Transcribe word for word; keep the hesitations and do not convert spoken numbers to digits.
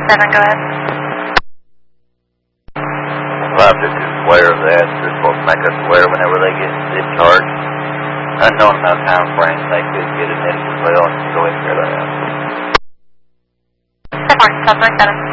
seven, go ahead. five fifty is aware of that. They're supposed to make us aware whenever they get discharged. Unknown amount of time frame, they could get admitted as well and go in there. ten four, seven, seven.